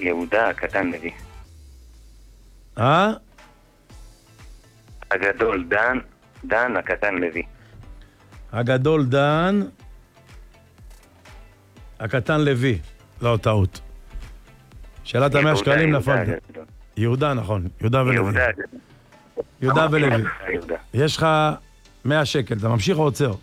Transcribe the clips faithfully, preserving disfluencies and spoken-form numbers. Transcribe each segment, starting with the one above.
יהודה הקטן לוי. אה? הגדול דן, דן הקטן לוי. הגדול דן, הקטן לוי. לא, טעות. שאלת המאה שקלים נפלת. יהודה, נכון. יהודה ולוי. יהודה. יהודה ולוי. יהודה. יש לך מאה שקל, אתה ממשיך או עוצר?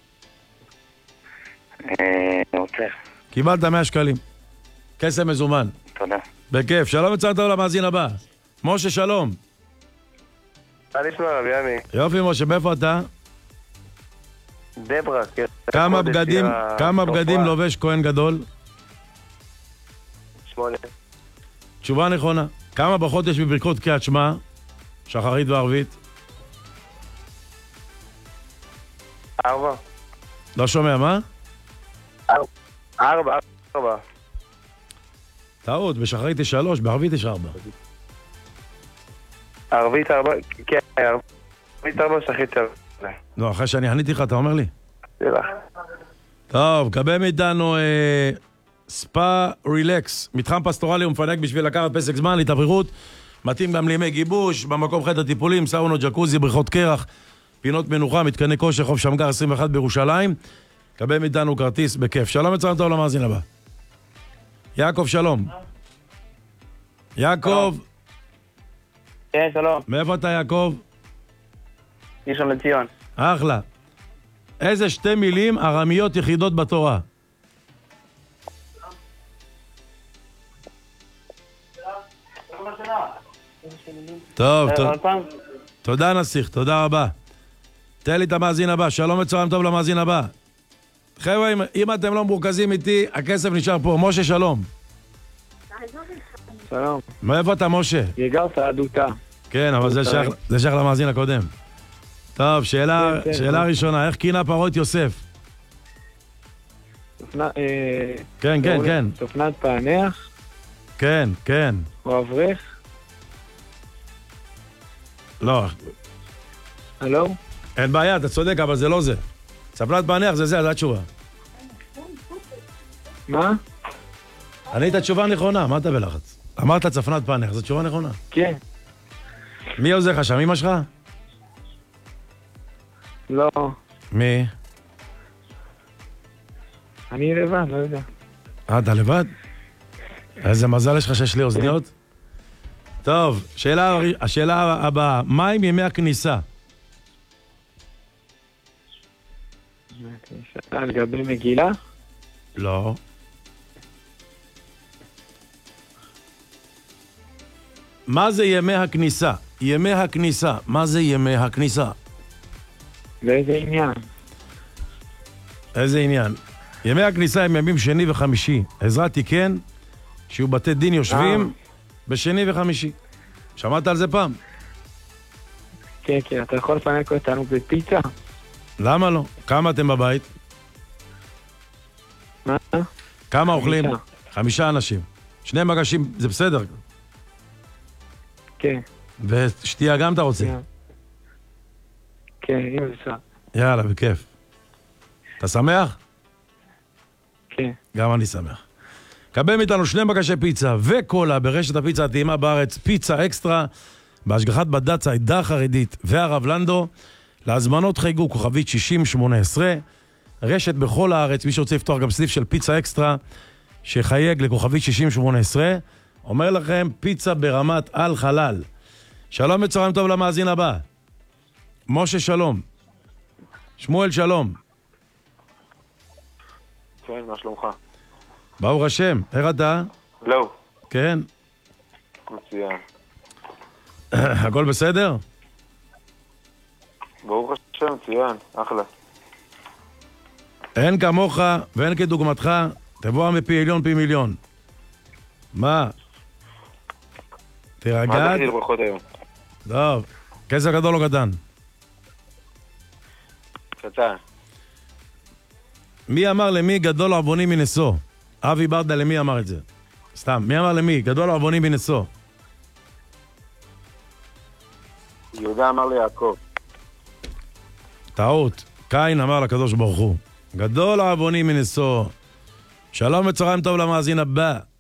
עוצר. קיבלת מאה שקלים. כסף מזומן. תודה. בכיף. שלום וצהריים טוב למאזין הבא. משה, שלום. מה נשמע, רבי עמי? יופי, משה, מאיפה אתה? דברה. כמה בגדים, כמה בגדים לובש כהן גדול? שמונה. תשובה נכונה. כמה ברכות יש בברכות קריאת שמע? שחרית וערבית? ארבע. לא שומע, מה? ארבע. ארבע. טעות, בשחרית יש שלוש, בערבית יש ארבע. ערבית ארבע, כן, ערבית ארבע, שחרית ארבע. לא, אחרי שאני עניתי לך, אתה אומר לי? סליחה. טוב, קבל מאיתנו אה, ספא רילקס, מתחם פסטורלי ומפנק בשביל לקחת פסק זמן, להתאווררות, מתאים גם לימי גיבוש, במקום חדר טיפולים, סאונו, ג'קוזי, בריכות קרח, פינות מנוחה, מתקני כושר, חוף שמגר עשרים ואחת בירושלים. קבל מאיתנו כרטיס בכיף. שלום וצהריים טוב למאזין הבא. יעקב, שלום. יעקב. כן, שלום. מאיפה אתה, יעקב? ראשון לציון. אחלה. איזה שתי מילים ארמיות יחידות בתורה? טוב, טוב. תודה נסיך, תודה רבה. תן לי את המאזין הבא. שלום וצהריים טוב למאזין הבא. חבר'ה, אם אתם לא מורכזים איתי, הכסף נשאר פה. משה, שלום. שלום. מאיפה אתה, משה? יגר סעדותה. כן, אבל זה שייך למאזין הקודם. טוב, שאלה, שאלה ראשונה, איך כינה פרעה את יוסף? כן, כן, כן. סופנת פענח? כן, כן. או אברך? לא. הלו? אין בעיה, אתה צודק, אבל זה לא זה. סופנת פענח זה זה, זו התשובה. מה? ענית תשובה נכונה, מה אתה בלחץ? אמרת צפנת פענח, זו תשובה נכונה. כן. מי עוזר לך שם, אמא שלך? לא. מי? אני לבד, לא יודע. אה, אתה לבד? איזה מזל יש לך שיש לי אוזניות? טוב, שאלה, השאלה הבאה, מה עם ימי הכניסה? על גבי מגילה? לא. מה זה ימי הכניסה? ימי הכניסה, מה זה ימי הכניסה? באיזה עניין? איזה עניין? ימי הכניסה הם ימים שני וחמישי. עזרת תיקן, שיהיו בתי דין יושבים בשני וחמישי. שמעת על זה פעם? כן, כן, אתה יכול לפנק אותנו בפיצה? למה לא? כמה אתם בבית? מה? כמה אוכלים? חמישה אנשים. שני מגשים, זה בסדר? כן. ושתייה גם אתה רוצה? כן, אם אפשר. יאללה, בכיף. אתה שמח? כן. גם אני שמח. קבל מאיתנו שני מגשי פיצה וקולה ברשת הפיצה הטעימה בארץ, פיצה אקסטרה, בהשגחת בד"ץ העדה החרדית והרב לנדו. להזמנות חייגו כוכבית שישים שמונה עשרה, רשת בכל הארץ, מי שרוצה לפתוח גם סניף של פיצה אקסטרה, שחייג לכוכבית שישים שמונה עשרה, אומר לכם פיצה ברמת על חלל. שלום וצהריים טוב למאזין הבא. משה, שלום. שמואל, שלום. כן, מה שלומך? ברוך השם, איך אתה? לא. כן. מצוין. הכל בסדר? ברוך השם, מצוין, אחלה. אין כמוך ואין כדוגמתך, תבוא מפי עליון פי מיליון. מה? תרגעת? מה תחזיר ברכות היום? טוב, כסף גדול או קטן? קטן. מי אמר למי גדול עווני מנשוא? אבי ברדה למי אמר את זה? סתם, מי אמר למי? גדול עווני מנשוא. יהודה אמר ליעקב. טעות. קין אמר לקדוש ברוך הוא. גדול עווני מנשוא. שלום וצהריים טוב למאזין הבא.